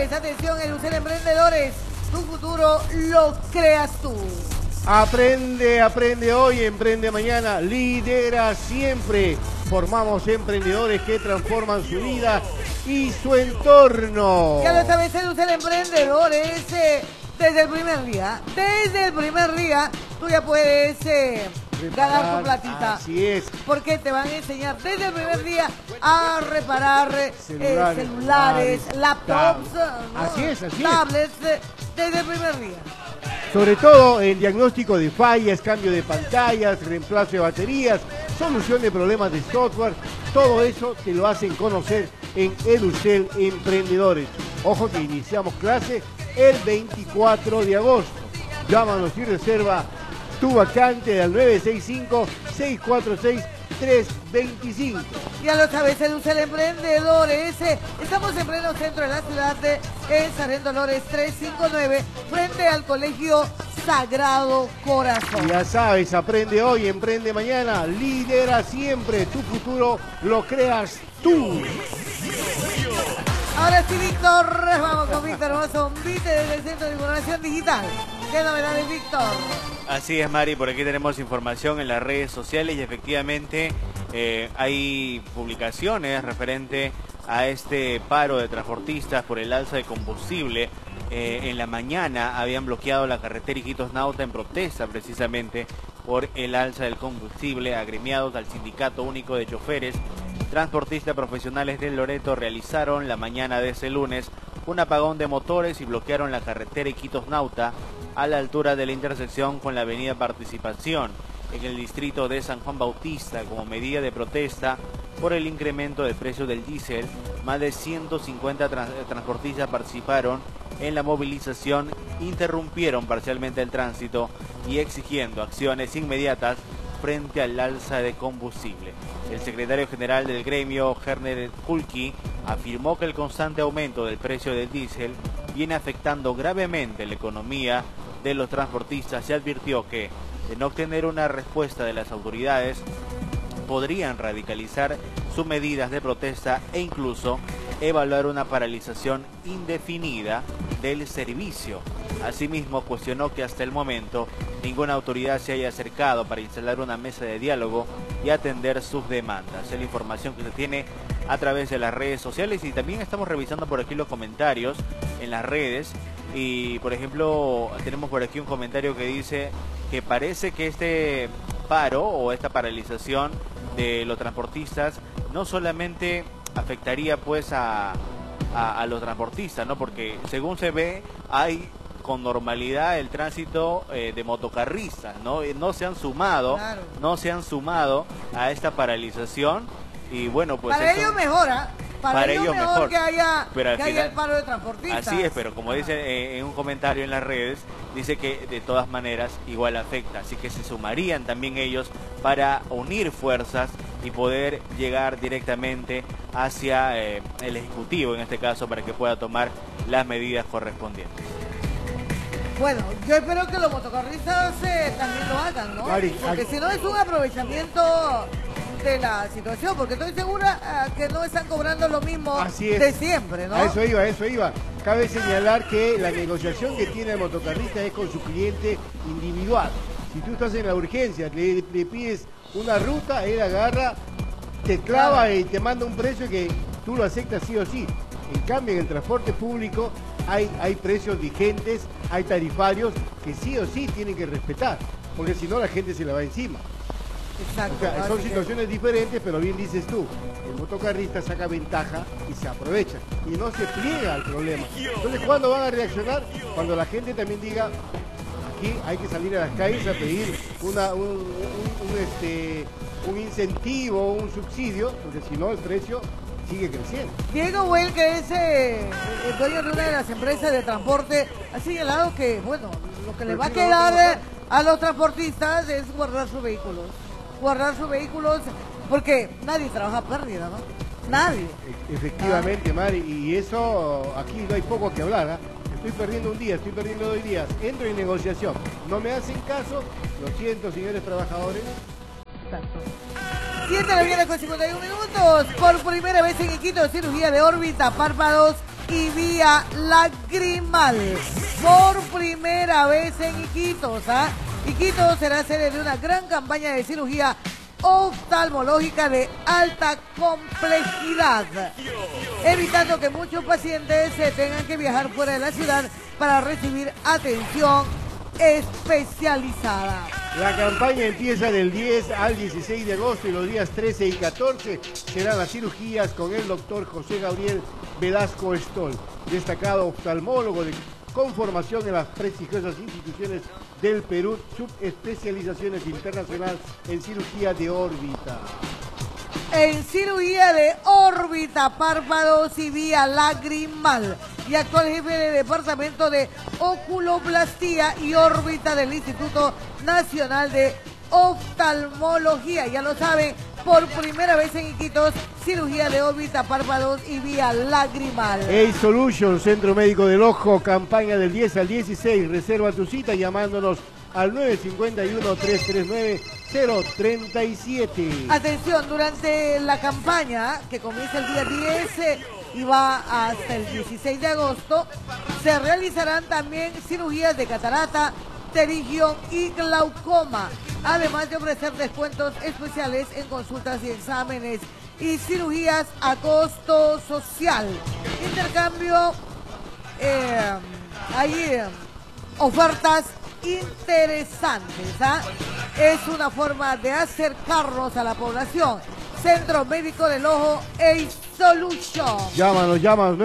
sabes, atención, Elucel Emprendedores, tu futuro lo creas tú. Aprende, aprende hoy, emprende mañana, lidera siempre. Formamos emprendedores que transforman su vida y su entorno. Ya lo sabes, Elucel Emprendedores, desde el primer día, tú ya puedes ganar tu platita. Así es. Porque te van a enseñar desde el primer día a reparar celulares, laptops, ¿no? Así es. Tablets, desde el primer día. Sobre todo en diagnóstico de fallas, cambio de pantallas, reemplazo de baterías, solución de problemas de software, todo eso te lo hacen conocer en Elucel Emprendedores. Ojo que iniciamos clase el 24 de agosto. Llámanos y reserva tu vacante al 965-646-325. Ya lo sabes, Elucel Emprendedores. Estamos en pleno centro de la ciudad, en Sarén Dolores 359, frente al Colegio Sagrado Corazón. Ya sabes, aprende hoy, emprende mañana, lidera siempre, tu futuro lo creas tú. Ahora sí, Víctor, vamos con Víctor Hermoso, Vite desde el Centro de Información Digital. ¿Qué novedades, Víctor? Así es, Mari, por aquí tenemos información en las redes sociales y efectivamente hay publicaciones referente a este paro de transportistas por el alza de combustible. En la mañana habían bloqueado la carretera Iquitos Nauta en protesta precisamente por el alza del combustible. Agremiados al Sindicato Único de Choferes, transportistas profesionales de Loreto realizaron la mañana de ese lunes un apagón de motores y bloquearon la carretera Iquitos Nauta a la altura de la intersección con la avenida Participación en el distrito de San Juan Bautista como medida de protesta por el incremento del precio del diésel. Más de 150 transportistas participaron en la movilización, interrumpieron parcialmente el tránsito y exigiendo acciones inmediatas frente al alza de combustible. El secretario general del gremio, Herner Kulki, afirmó que el constante aumento del precio del diésel viene afectando gravemente la economía de los transportistas y advirtió que, de no obtener una respuesta de las autoridades, podrían radicalizar sus medidas de protesta e incluso evaluar una paralización indefinida del servicio. Asimismo, cuestionó que hasta el momento ninguna autoridad se haya acercado para instalar una mesa de diálogo y atender sus demandas. Es la información que se tiene a través de las redes sociales y también estamos revisando por aquí los comentarios en las redes. Y por ejemplo, tenemos por aquí un comentario que dice que parece que este paro o esta paralización de los transportistas no solamente afectaría pues a los transportistas, ¿no? Porque según se ve hay con normalidad el tránsito de motocarristas, ¿no? No se han sumado, Claro. no se han sumado a esta paralización y bueno, pues para eso, ellos mejora. Para ellos mejor que haya, pero al que haya final, el paro de transportistas. así es, pero como dice en un comentario en las redes, dice que de todas maneras igual afecta, así que se sumarían también ellos para unir fuerzas y poder llegar directamente hacia el Ejecutivo, en este caso, para que pueda tomar las medidas correspondientes. Bueno, yo espero que los motocarristas también lo hagan, ¿no? Mari, Porque si no es un aprovechamiento de la situación, porque estoy segura que no están cobrando lo mismo de siempre, ¿no? A eso iba. Cabe señalar que la negociación que tiene el motocarrista es con su cliente individual. Si tú estás en la urgencia, le pides una ruta, él agarra, te clava y te manda un precio que tú lo aceptas sí o sí. En cambio, en el transporte público hay precios vigentes, hay tarifarios que sí o sí tienen que respetar, porque si no la gente se le va encima. Exacto. O sea, son situaciones diferentes, pero bien dices tú, el motocarrista saca ventaja y se aprovecha y no se pliega al problema. Entonces, ¿cuándo van a reaccionar? Cuando la gente también diga, aquí hay que salir a las calles a pedir un incentivo, un subsidio, porque si no el precio sigue creciendo. Diego Well, que es el dueño de una de las empresas de transporte, ha señalado que, bueno, lo que le va a quedar a los transportistas es guardar sus vehículos. Guardar sus vehículos, porque nadie trabaja a pérdida, ¿no? Nadie. Efectivamente, Mari, y eso aquí no hay poco que hablar, ¿eh? Estoy perdiendo un día, estoy perdiendo 2 días, entro en negociación, no me hacen caso, lo siento, señores trabajadores. Exacto. 7 de la mañana con 51 minutos, por primera vez en Iquitos, cirugía de órbita, párpados y vía cirugía lagrimal por primera vez en Iquitos. Iquitos será sede de una gran campaña de cirugía oftalmológica de alta complejidad, evitando que muchos pacientes se tengan que viajar fuera de la ciudad para recibir atención especializada. La campaña empieza del 10 al 16 de agosto y los días 13 y 14 serán las cirugías con el doctor José Gabriel Velasco Stoll, destacado oftalmólogo con formación en las prestigiosas instituciones del Perú, subespecializaciones internacional en cirugía de órbita. En cirugía de órbita, párpados y vía lagrimal, y actual jefe de departamento de oculoplastía y órbita del Instituto Nacional de Oftalmología. Ya lo saben, por primera vez en Iquitos, cirugía de órbita, párpados y vía lagrimal. A-Solution, Centro Médico del Ojo, campaña del 10 al 16. Reserva tu cita llamándonos al 951-339-037. Atención, durante la campaña, que comienza el día 10 y va hasta el 16 de agosto, se realizarán también cirugías de catarata, pterigión y glaucoma, además de ofrecer descuentos especiales en consultas y exámenes y cirugías a costo social. Intercambio, hay ofertas interesantes. Es una forma de acercarnos a la población. Centro Médico del Ojo, A-Solution. Llámanos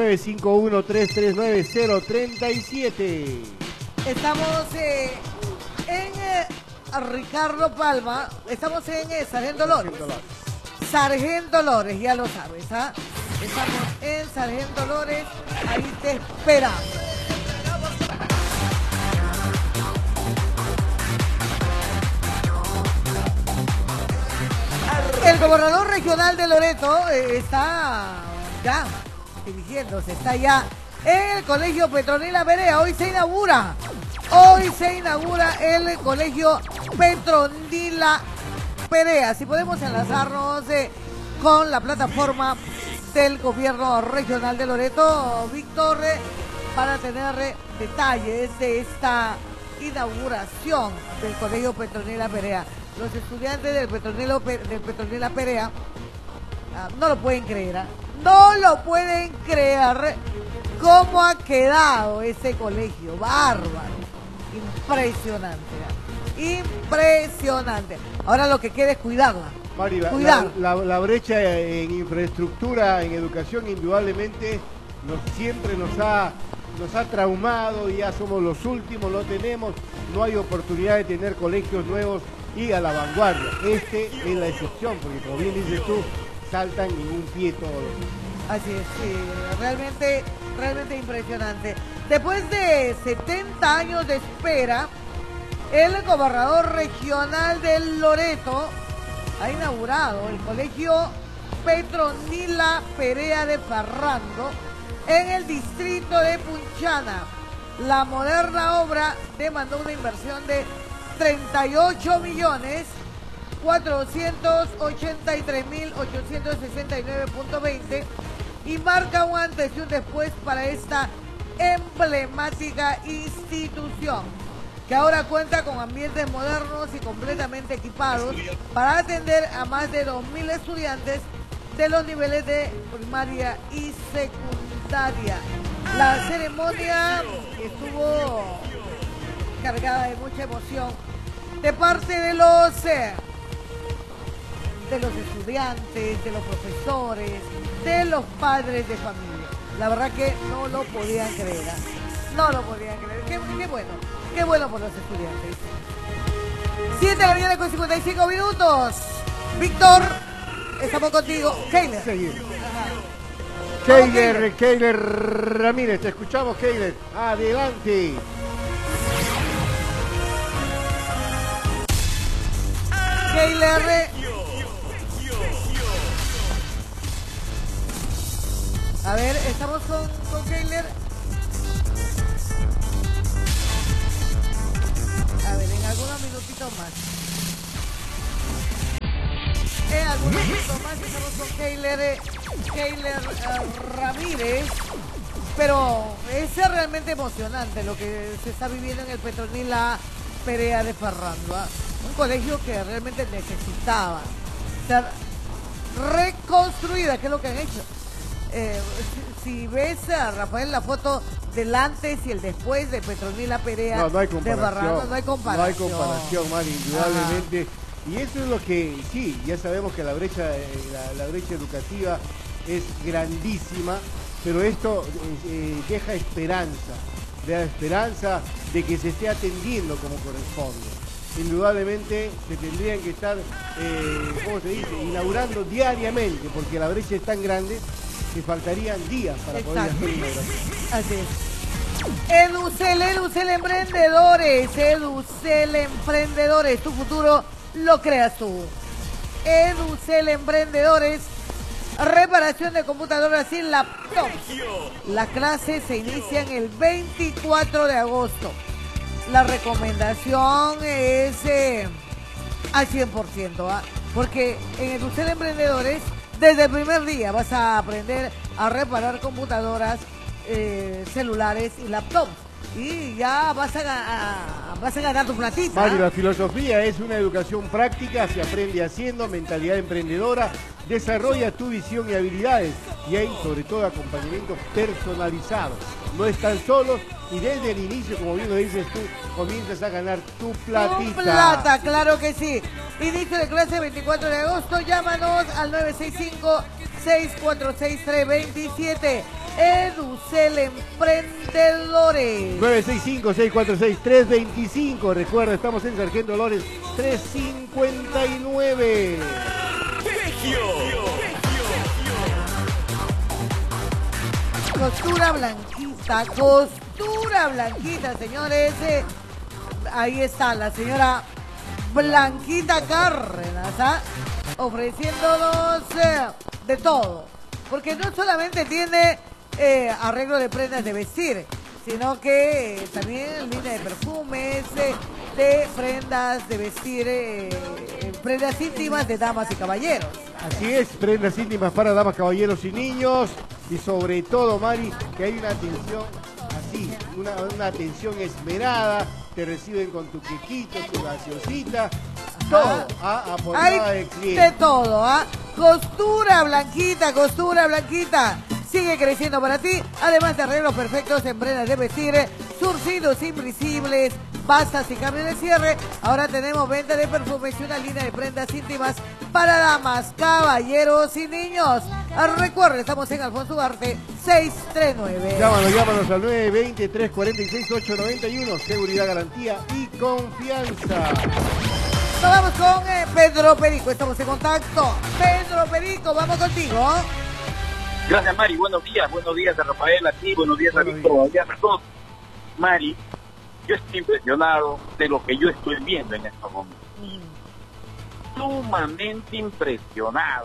951-339-037. Estamos en Ricardo Palma, estamos en Sargento Dolores. Sargento Dolores, ya lo sabes, Estamos en Sargento Dolores, ahí te esperamos. El gobernador regional de Loreto está ya dirigiéndose, está ya en el Colegio Petronila Perea. Hoy se inaugura el Colegio Petronila Perea. Si podemos enlazarnos con la plataforma del gobierno regional de Loreto, Víctor, para tener detalles de esta inauguración del Colegio Petronila Perea. Los estudiantes del Petronila Perea no lo pueden creer, no lo pueden creer cómo ha quedado ese colegio. Bárbaro, impresionante, impresionante. Ahora lo que queda es cuidarla. Mari, la brecha en infraestructura, en educación, indudablemente siempre nos ha traumado. Ya somos los últimos, no hay oportunidad de tener colegios nuevos y a la vanguardia. Este es la excepción, porque como bien dices tú, saltan ningún pie todos los días. Así es, sí, realmente impresionante. Después de 70 años de espera, el gobernador regional de Loreto ha inaugurado el Colegio Petronila Perea de Farrando en el distrito de Punchana. La moderna obra demandó una inversión de 38.483.869.20 y marca un antes y un después para esta emblemática institución, que ahora cuenta con ambientes modernos y completamente equipados para atender a más de 2.000 estudiantes de los niveles de primaria y secundaria. La ceremonia estuvo cargada de mucha emoción de parte de los estudiantes, de los profesores, de los padres de familia. La verdad que no lo podían creer, no lo podían creer. Qué bueno por los estudiantes. 7 de la mañana con 55 minutos. Víctor, estamos contigo. Keiler. Keiler Ramírez, te escuchamos, Keiler. Adelante. Keiler. A ver, estamos con Keiler. A ver, en algunos minutitos más. En algunos minutos más estamos con Keiler Ramírez. Pero es realmente emocionante lo que se está viviendo en el Petronil A. Perea de Ferrando, ¿ah? Un colegio que realmente necesitaba ser reconstruida, que es lo que han hecho. Si ves a Rafael la foto del antes y el después de Petronil A. Perea no hay de comparación, Ferrando, no hay comparación. No hay comparación, Mari, indudablemente. Ajá. Y eso es lo que, sí, ya sabemos que la brecha educativa es grandísima, pero esto deja esperanza de que se esté atendiendo como corresponde. Indudablemente se tendrían que estar, ¿cómo se dice?, inaugurando diariamente, porque la brecha es tan grande que faltarían días para poder hacer una inauguración. Así es. Educel Emprendedores, tu futuro lo creas tú. Educel Emprendedores, reparación de computadoras y laptops. Las clases se inician el 24 de agosto. La recomendación es al 100%, ¿ah? Porque en Educel Emprendedores, desde el primer día vas a aprender a reparar computadoras, celulares y laptops. Y ya vas a ganar tu platita. Mario, la filosofía es una educación práctica, se aprende haciendo, mentalidad emprendedora, desarrolla tu visión y habilidades, y hay sobre todo acompañamiento personalizado. No están solos y desde el inicio, como bien lo dices tú, comienzas a ganar tu platita. Tu plata, claro que sí. Inicio de clase 24 de agosto, llámanos al 965-646-327. Educel Emprendedores. 965-646-325. Recuerda, estamos en Sargento Dolores 359. Costura blanquita, señores. Ahí está la señora Blanquita Cárdenas, ¿ah? Ofreciéndonos de todo. Porque no solamente tiene arreglo de prendas de vestir, sino que también línea de perfumes, de prendas de vestir, prendas íntimas de damas y caballeros. Así es, prendas íntimas para damas, caballeros y niños, y sobre todo, Mari, que hay una atención así, una atención esmerada, te reciben con tu quequito, tu gaseosita, todo a portada de cliente. De todo, ¿ah? Costura blanquita. Sigue creciendo para ti, además de arreglos perfectos en prendas de vestir, surcidos invisibles, bastas y cambios de cierre. Ahora tenemos venta de perfumes y una línea de prendas íntimas para damas, caballeros y niños. Recuerda, estamos en Alfonso Ugarte 639. Llámanos al 920-346-891. Seguridad, garantía y confianza. Nos vamos con Pedro Perico, estamos en contacto. Pedro Perico, vamos contigo. Gracias, Mari. Buenos días a Rafael, a ti, buenos días a Víctor, buenos días a todos. Mari, yo estoy impresionado de lo que yo estoy viendo en estos momentos. Sumamente impresionado.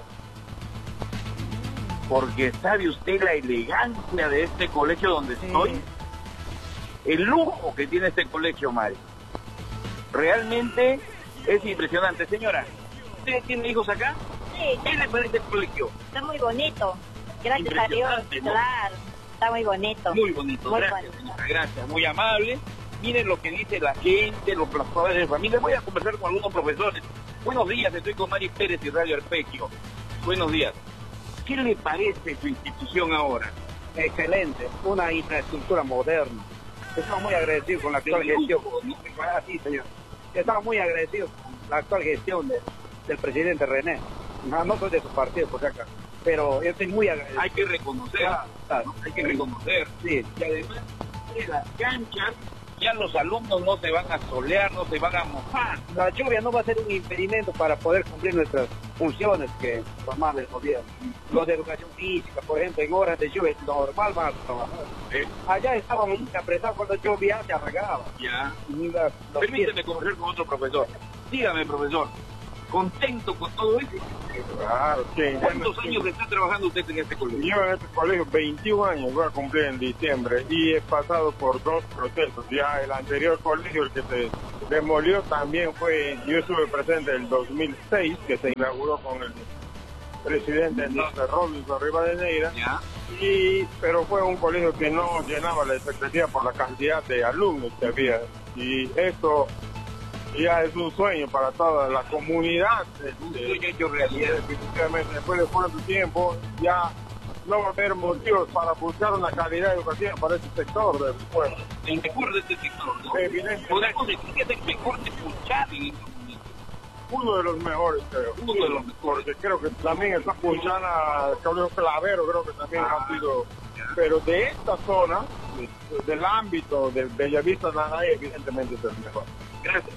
Porque sabe usted la elegancia de este colegio donde estoy. El lujo que tiene este colegio, Mari. Realmente es impresionante. Señora, ¿usted tiene hijos acá? Sí. ¿Qué le parece el colegio? Está muy bonito. Gracias a Dios, ¿no? Claro. Está muy bonito. Muy bonito, muy gracias, bonito. Señora, gracias. Muy amable. Miren lo que dice la gente, los padres de familia. Voy a conversar con algunos profesores. Buenos días, estoy con Mari Pérez y Radio Arpegio. Buenos días. ¿Qué le parece su institución ahora? Excelente, una infraestructura moderna. Estamos muy agradecidos con la actual gestión. Sí, señor. Estamos muy agradecidos con la actual gestión del presidente René. No soy de su partido, por acá, pero yo estoy muy agradecido. Hay que reconocer, ¿no? Hay que reconocer. Sí. Y además, en las canchas, ya los alumnos no se van a solear, no se van a mojar. La lluvia no va a ser un impedimento para poder cumplir nuestras funciones que formamos el gobierno. Los de educación física, por ejemplo, en horas de lluvia es normal van a trabajar. Allá estábamos muy apretados cuando llovía, se arreglaba. Ya. Permíteme conversar con otro profesor. Dígame, profesor, ¿contento con todo eso? Claro, sí. ¿Cuántos años está trabajando usted en este colegio? Yo en este colegio 21 años, voy a cumplir en diciembre, y he pasado por dos procesos. Ya el anterior colegio, el que se demolió, también fue, yo estuve presente en el 2006, que se inauguró con el presidente Robinson Rivadeneira, pero fue un colegio que no llenaba la expectativa por la cantidad de alumnos que había. Y esto ya es un sueño para toda la comunidad. Un sueño hecho realidad. Definitivamente, después de cuánto tiempo, ya no va a haber motivos para buscar una calidad educativa para este sector del pueblo. El mejor de este sector, ¿no? Evidentemente. Una cosa es que es el mejor de Punchana. Uno de los mejores, creo. Uno de los mejores. Porque creo que también está Punchana, Colegio Clavero, creo que también ha sido. Pero de esta zona, del ámbito de Bellavista, Nanay, evidentemente es el mejor. Gracias.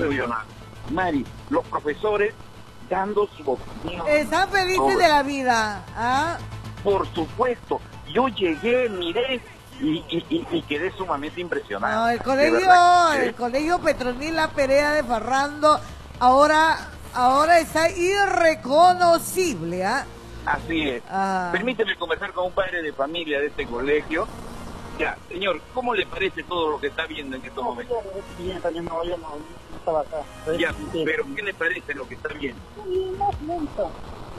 Mari, los profesores dando su opinión. Están felices de la vida. ¿Ah? Por supuesto, yo llegué, miré y quedé sumamente impresionado. No, el De colegio Petronil La Perea de Farrando ahora está irreconocible, ¿ah? Así es. Permíteme conversar con un padre de familia de este colegio. Ya, señor, ¿cómo le parece todo lo que está viendo en estos momentos? Bien, también no estaba acá. Ya, pero ¿qué le parece lo que está viendo? Mucho.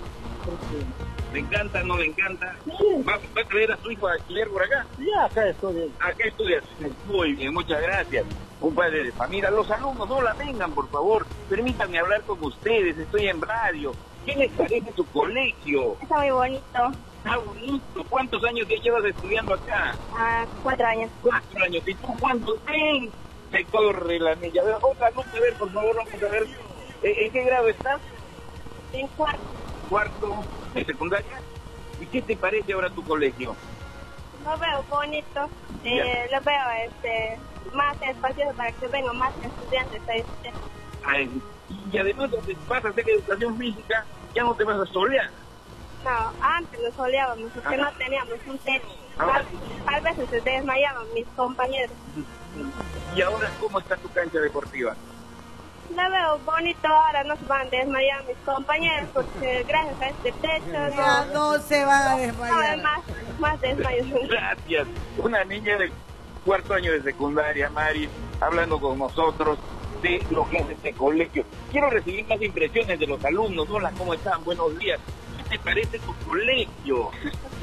¿Le encanta, no le encanta? ¿Va a traer a su hijo a estudiar por acá? Ya, acá estoy. Acá estudias. Muy bien, muchas gracias. Un padre de familia. Los alumnos no la vengan, por favor. Permítanme hablar con ustedes. Estoy en radio. ¿Qué les parece tu colegio? Está muy bonito. Está bonito. ¿Cuántos años ya llevas estudiando acá? 4 años. 4 años. ¿Y tú cuántos? ¡Ven! Se corre la niña. Otra alumna, a ver, por favor, vamos a ver. ¿En qué grado estás? En cuarto. Cuarto de secundaria. ¿Y qué te parece ahora tu colegio? Lo veo bonito. Lo veo más espacioso para que vengan más estudiantes a este. Ay, y además donde vas a hacer educación física, ya no te vas a solear. No, antes nos soleábamos porque no teníamos un techo. A veces se desmayaban mis compañeros. ¿Y ahora cómo está tu cancha deportiva? La veo bonito, ahora no se van a desmayar mis compañeros porque gracias a este techo Ya no se van a desmayar. más desmayos. Gracias. Una niña de 4º año de secundaria, Mari, hablando con nosotros de lo que es este colegio. Quiero recibir más impresiones de los alumnos. Hola, ¿cómo están? Buenos días. ¿Qué te parece tu colegio?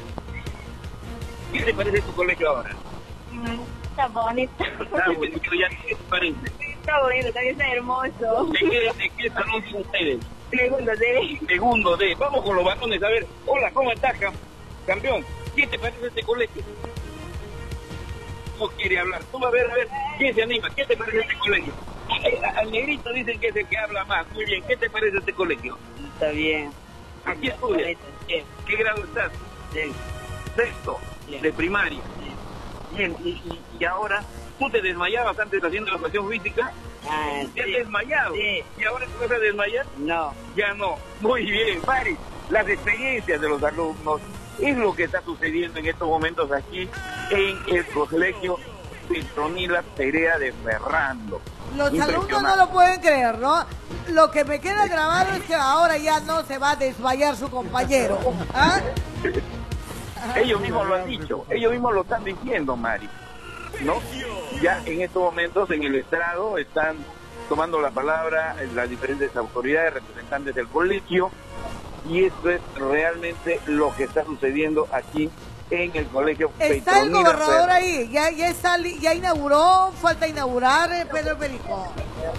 ¿Qué te parece tu colegio ahora? Está bonito. Está bonito, ya, ¿qué te parece? Está bonito, también está hermoso. ¿De qué salón son ustedes? Segundo D. Segundo D. Vamos con los varones a ver. Hola, ¿cómo estás, campeón? ¿Qué te parece este colegio? No quiere hablar. Tú a ver, ¿quién se anima? ¿Qué te parece este colegio? Al negrito dicen que es el que habla más. Muy bien, ¿qué te parece este colegio? Está bien. ¿Aquí estudias? Bien. ¿Qué grado estás? Bien. Sexto, Bien. de primaria. Bien, y ahora, ¿tú te desmayabas antes haciendo educación física? ¿Te has desmayado? Sí. ¿Y ahora te vas a desmayar? No. Ya no. Muy bien, Mari. Las experiencias de los alumnos es lo que está sucediendo en estos momentos aquí en el colegio Petronil La Perea de Ferrando. Los alumnos no lo pueden creer, ¿no? Lo que me queda grabado es que ahora ya no se va a desmayar su compañero. ¿Ah? Ellos mismos lo han dicho, ellos mismos lo están diciendo, Mari, ¿no? Ya en estos momentos en el estrado están tomando la palabra las diferentes autoridades, representantes del colegio, y esto es realmente lo que está sucediendo aquí en el colegio Petronil. Está el gobernador ahí, ya inauguró, falta inaugurar Pedro Perico.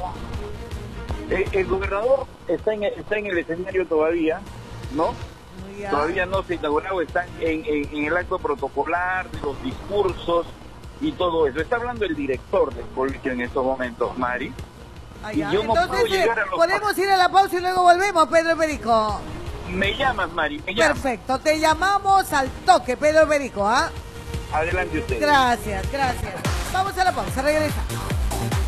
El gobernador está en el escenario todavía, ¿no? Ya. Todavía no se ha inaugurado, están en el acto protocolar, de los discursos y todo eso. Está hablando el director del colegio en estos momentos, Mari. Allá. Y yo no Entonces, puedo llegar a los... podemos ir a la pausa y luego volvemos, Pedro Perico. Me llamas, Mari, me llamas. Perfecto, te llamamos al toque, Pedro Perico, ¿ah? Adelante usted. Gracias. Vamos a la pausa, regresamos.